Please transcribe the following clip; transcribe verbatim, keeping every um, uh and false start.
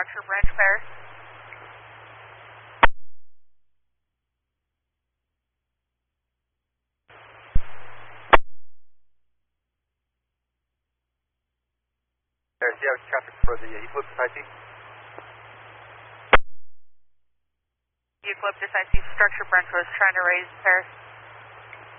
structure branch Paris. Paris, do you have traffic for the Eclipse I T? Eclipse I T structure branch was trying to raise Paris.